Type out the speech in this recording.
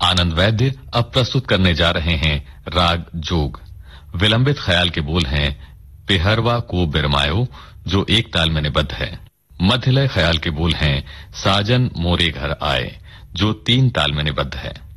आनंद वैद्य अब प्रस्तुत करने जा रहे हैं राग जोग। विलंबित ख्याल के बोल हैं पेहरवा को बिरमायो, जो एक ताल में निबद्ध है। मध्यलय ख्याल के बोल हैं साजन मोरे घर आए, जो 3 ताल में निबद्ध है।